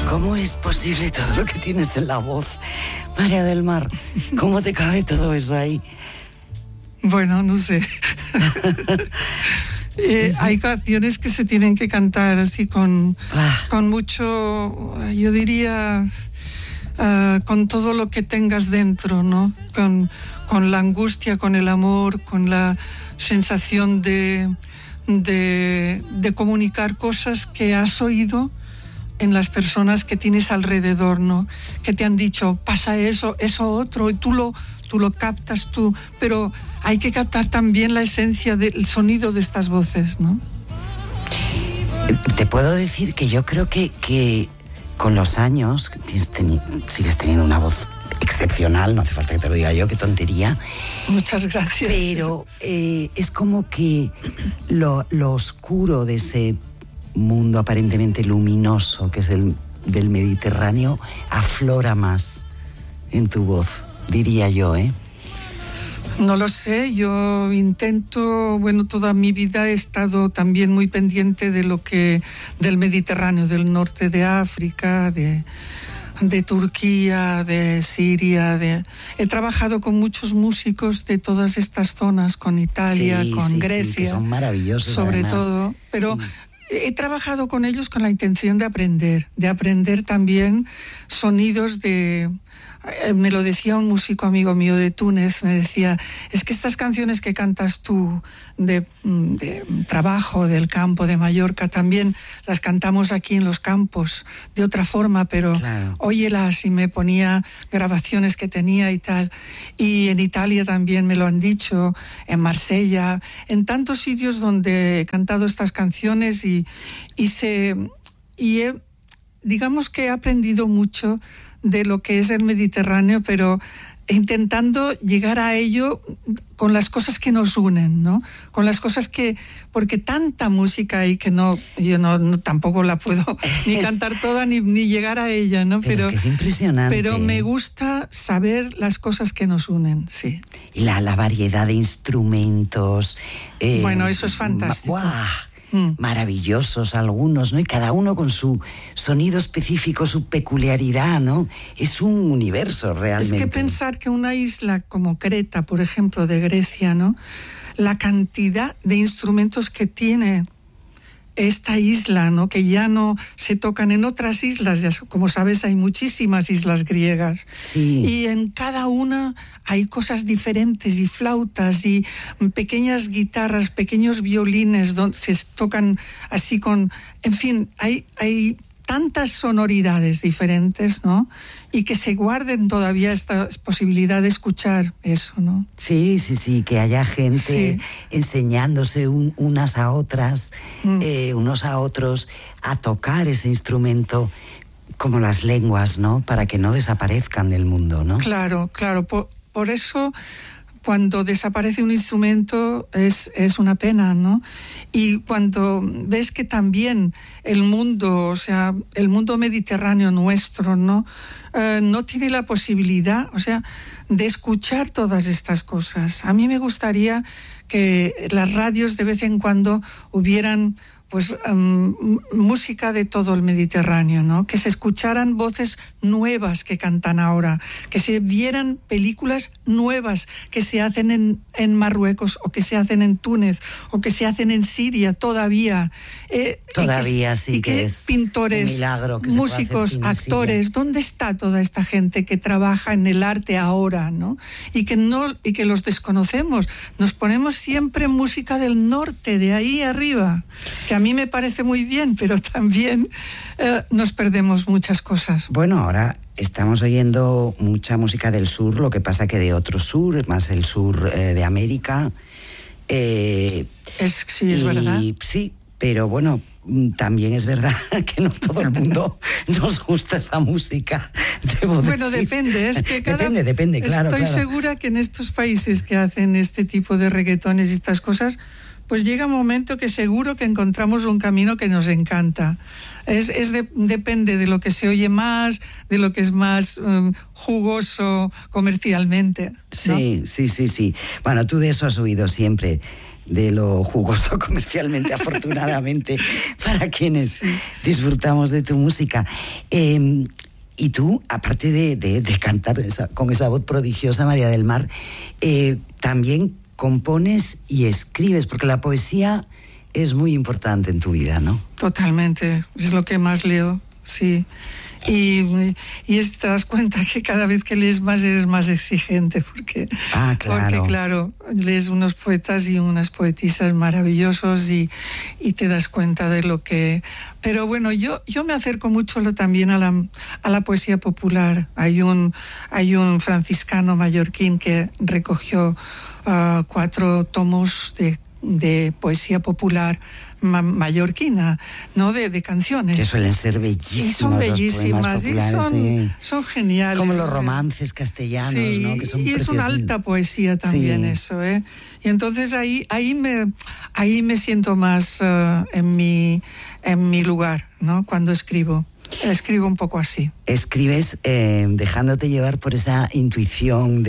¿Cómo es posible todo lo que tienes en la voz, María del Mar? ¿Cómo te cabe todo eso ahí? Bueno, no sé. Hay canciones que se tienen que cantar así con mucho, yo diría, con todo lo que tengas dentro, ¿no? Con la angustia, con el amor, con la sensación de comunicar cosas que has oído en las personas que tienes alrededor, ¿no? Que te han dicho, pasa eso otro, y tú lo captas tú, pero hay que captar también la esencia del sonido de estas voces, ¿no? Te puedo decir que yo creo que con los años sigues teniendo una voz excepcional, no hace falta que te lo diga yo, qué tontería. Muchas gracias. Pero es como que lo oscuro de ese mundo aparentemente luminoso que es el del Mediterráneo aflora más en tu voz, diría yo, ¿eh? No lo sé, yo intento, toda mi vida he estado también muy pendiente del Mediterráneo, del norte de África, de Turquía, de Siria, he trabajado con muchos músicos de todas estas zonas, con Italia, con Grecia, que son maravillosos sobre además. todo, pero he trabajado con ellos con la intención de aprender también sonidos me lo decía un músico amigo mío de Túnez, me decía, es que estas canciones que cantas tú de trabajo, del campo, de Mallorca, también las cantamos aquí en los campos de otra forma, pero claro, óyelas, y me ponía grabaciones que tenía y tal. Y en Italia también me lo han dicho, en Marsella, en tantos sitios donde he cantado estas canciones digamos que he aprendido mucho de lo que es el Mediterráneo, pero intentando llegar a ello con las cosas que nos unen, ¿no? Con las cosas porque tanta música hay que yo tampoco la puedo ni cantar toda ni llegar a ella, ¿no? Pero es que es impresionante. Pero me gusta saber las cosas que nos unen, sí. Y la variedad de instrumentos. Bueno, eso es fantástico. Maravillosos algunos, ¿no? Y cada uno con su sonido específico, su peculiaridad, ¿no? Es un universo realmente. Es que pensar que una isla como Creta, por ejemplo, de Grecia, ¿no? La cantidad de instrumentos que tiene esta isla, ¿no? Que ya no se tocan en otras islas, ya, como sabes, hay muchísimas islas griegas. Sí. Y en cada una hay cosas diferentes, y flautas, y pequeñas guitarras, pequeños violines, donde se tocan así en fin, hay tantas sonoridades diferentes, ¿no? Y que se guarden todavía esta posibilidad de escuchar eso, ¿no? Sí, que haya gente enseñándose unas a otras, unos a otros, a tocar ese instrumento como las lenguas, ¿no? Para que no desaparezcan del mundo, ¿no? Claro, por eso cuando desaparece un instrumento es una pena, ¿no? Y cuando ves que también el mundo, o sea, el mundo mediterráneo nuestro, ¿no? No tiene la posibilidad, o sea, de escuchar todas estas cosas. A mí me gustaría que las radios de vez en cuando hubieran música de todo el Mediterráneo, ¿no? Que se escucharan voces nuevas que cantan ahora, que se vieran películas nuevas que se hacen en Marruecos, o que se hacen en Túnez, o que se hacen en Siria todavía. Todavía sí que es pintores, un milagro que músicos, actores, ¿dónde está toda esta gente que trabaja en el arte ahora, ¿no? Y que los desconocemos. Nos ponemos siempre música del norte, de ahí arriba, que a mí me parece muy bien, pero también nos perdemos muchas cosas. Bueno, ahora estamos oyendo mucha música del sur, lo que pasa que de otro sur, más el sur de América. Sí, es verdad. Sí, pero bueno, también es verdad que no todo el mundo nos gusta esa música. Bueno, depende, es que depende, claro. Estoy segura que en estos países que hacen este tipo de reggaetones y estas cosas, pues llega un momento que seguro que encontramos un camino que nos encanta. Depende de lo que se oye más, de lo que es más jugoso comercialmente, ¿no? Sí. Bueno, tú de eso has oído siempre. de lo jugoso comercialmente, afortunadamente, para quienes disfrutamos de tu música. Y tú, aparte de cantar con esa voz prodigiosa, María del Mar, también compones y escribes, porque la poesía es muy importante en tu vida, ¿no? Totalmente, es lo que más leo, sí. Y te das cuenta que cada vez que lees más eres más exigente, porque claro, lees unos poetas y unas poetisas maravillosos y te das cuenta de lo que... Pero bueno, yo me acerco mucho también a la poesía popular. Hay un franciscano mallorquín que recogió 4 tomos de poesía popular mallorquina, ¿no? De canciones. Que suelen ser bellísimas. Y son bellísimas, son geniales. Como los romances castellanos, sí, ¿no? Que son y es una alta poesía también, eso, ¿eh? Y entonces ahí me siento más en mi lugar, ¿no? Cuando escribo un poco así. Escribes dejándote llevar por esa intuición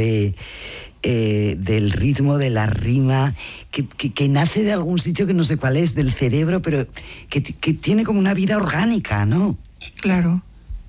del ritmo, de la rima, que nace de algún sitio que no sé cuál es, del cerebro, pero que tiene como una vida orgánica, ¿no? Claro,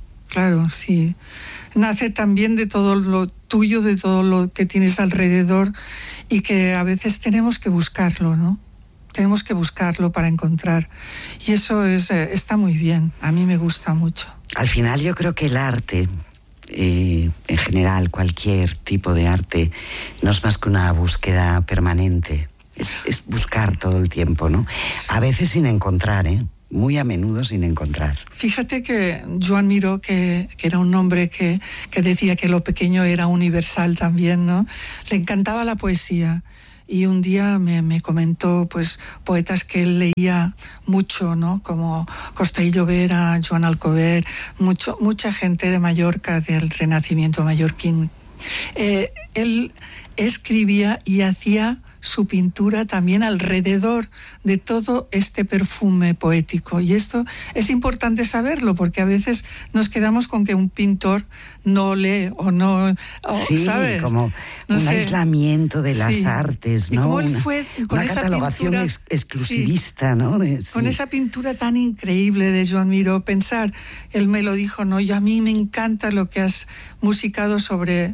sí. Nace también de todo lo tuyo, de todo lo que tienes alrededor, y que a veces tenemos que buscarlo, ¿no? Tenemos que buscarlo para encontrar. Y eso está muy bien, a mí me gusta mucho. Al final yo creo que el arte... en general, cualquier tipo de arte no es más que una búsqueda permanente. Es buscar todo el tiempo, ¿no? A veces sin encontrar, muy a menudo sin encontrar. Fíjate que Joan Miró, que era un hombre que decía que lo pequeño era universal también, ¿no? Le encantaba la poesía. Y un día me comentó, pues, poetas que él leía mucho, ¿no? Como Costello Vera, Joan Alcover, mucha gente de Mallorca, del Renacimiento mallorquín. Él escribía y hacía su pintura también alrededor de todo este perfume poético. Y esto es importante saberlo, porque a veces nos quedamos con que un pintor no lee o no... ¿sabes? Como aislamiento de las artes, ¿no? Y como él fue con una esa catalogación pintura, exclusivista, ¿no? Con esa pintura tan increíble de Joan Miró, pensar, él me lo dijo, ¿no? Y a mí me encanta lo que has musicado sobre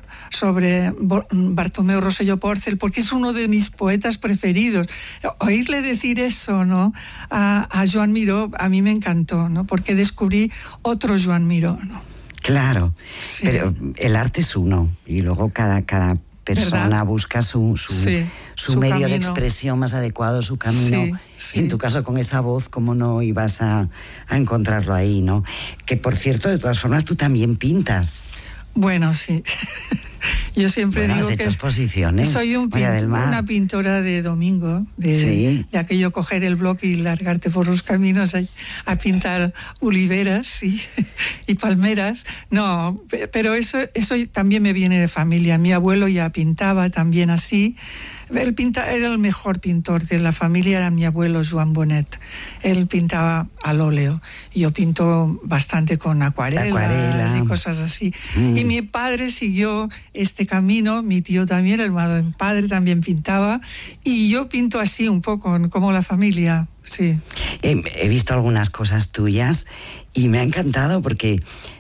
Bartomeu Rosselló Porcel, porque es uno de mis poetas preferidos. Oírle decir eso, ¿no? A Joan Miró, a mí me encantó, ¿no? Porque descubrí otro Joan Miró, ¿no? Claro, sí. Pero el arte es uno, y luego cada persona, ¿verdad?, busca su medio camino de expresión más adecuado, su camino. Sí. En tu caso, con esa voz, ¿cómo no ibas a encontrarlo ahí, no? Que, por cierto, de todas formas, tú también pintas. Bueno, sí. Yo siempre digo has hecho exposiciones. Soy una pintora de domingo, de aquello coger el bloque y largarte por los caminos a pintar oliveras y palmeras. No, pero eso también me viene de familia. Mi abuelo ya pintaba también así. Él era el mejor pintor de la familia, era mi abuelo Joan Bonet. Él pintaba al óleo. Yo pinto bastante con acuarelas y cosas así. Y mi padre siguió este camino, mi tío también, el padre también pintaba, y yo pinto así un poco, como la familia, sí. He visto algunas cosas tuyas y me ha encantado porque...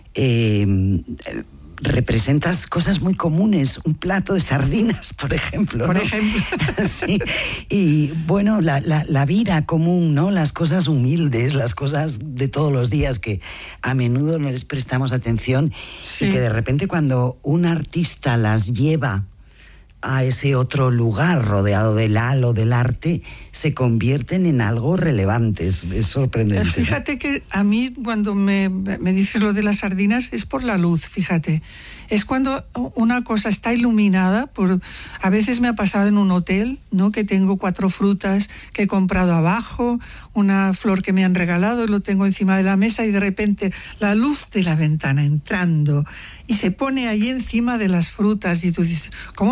representas cosas muy comunes, un plato de sardinas, por ejemplo. Por ejemplo. Sí. Y bueno, la vida común, ¿no? Las cosas humildes, las cosas de todos los días que a menudo no les prestamos atención, y que de repente cuando un artista las lleva a ese otro lugar rodeado del halo del arte, se convierten en algo relevante. Es sorprendente. Fíjate que a mí, cuando me dices lo de las sardinas, es por la luz, fíjate. Es cuando una cosa está iluminada. A veces me ha pasado en un hotel, ¿no? Que tengo 4 frutas que he comprado abajo, una flor que me han regalado, lo tengo encima de la mesa, y de repente la luz de la ventana entrando y se pone ahí encima de las frutas, y tú dices, ¿cómo no lo voy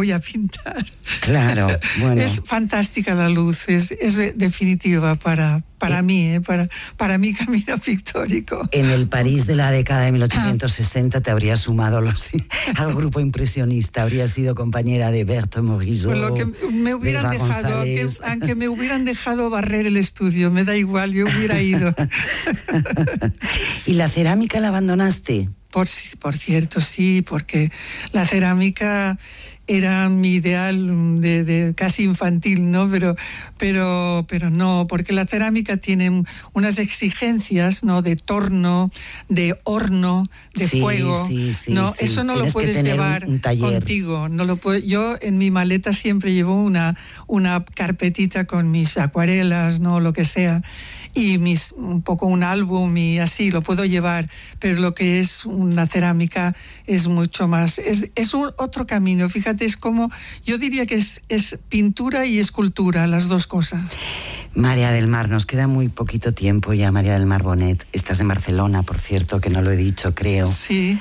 voy a pintar. Claro, bueno. Es fantástica la luz, es definitiva para mí, para mi camino pictórico. En el París de la década de 1860 te habrías sumado al grupo impresionista, habrías sido compañera de Berthe Morisot. Pues lo que me hubieran dejado, aunque me hubieran dejado barrer el estudio, me da igual, yo hubiera ido. ¿Y la cerámica la abandonaste? Por cierto, sí, porque la cerámica era mi ideal de casi infantil, ¿no? Pero no, porque la cerámica tiene unas exigencias, ¿no? De torno, de horno, de fuego. No, sí. Eso no lo puedes llevar un contigo. No lo yo en mi maleta siempre llevo una carpetita con mis acuarelas, ¿no? Lo que sea. Y un poco un álbum y así lo puedo llevar, pero lo que es una cerámica es mucho más, es otro camino. Fíjate, es como, yo diría que es pintura y escultura, las dos cosas. María del Mar, nos queda muy poquito tiempo ya. María del Mar Bonet, estás en Barcelona, por cierto, que no lo he dicho, creo. Sí.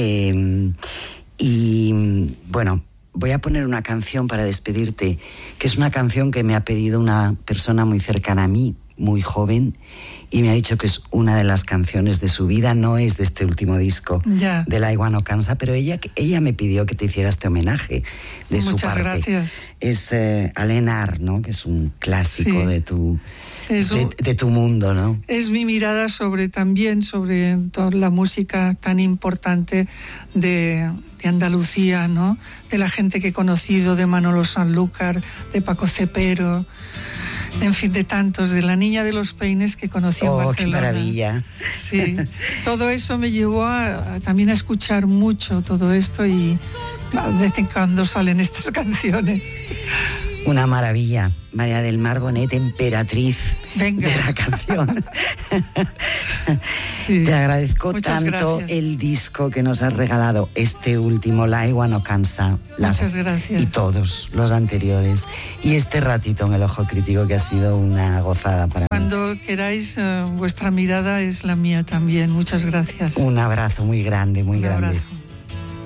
Y bueno, voy a poner una canción para despedirte, que es una canción que me ha pedido una persona muy cercana a mí, muy joven, y me ha dicho que es una de las canciones de su vida, no es de este último disco de La Igua no cansa, pero ella me pidió que te hiciera este homenaje de su parte. Muchas gracias. Es Alain Art, ¿no? Que es un clásico de tu mundo, ¿no? Es mi mirada sobre toda la música tan importante de Andalucía, ¿no? De la gente que he conocido, de Manolo Sanlúcar, de Paco Cepero, en fin, de tantos, de la niña de los peines que conocí en Barcelona. ¡Qué maravilla! Sí, todo eso me llevó también a escuchar mucho todo esto y de vez en cuando salen estas canciones. Una maravilla. María del Mar Bonet, emperatriz de la canción. Sí. Te agradezco Muchas tanto gracias. El disco que nos has regalado, este último, La Igua no cansa. Muchas gracias. Y todos los anteriores. Y este ratito en El Ojo Crítico, que ha sido una gozada para mí. Cuando queráis, vuestra mirada es la mía también. Muchas gracias. Un abrazo muy grande, muy grande. Un abrazo.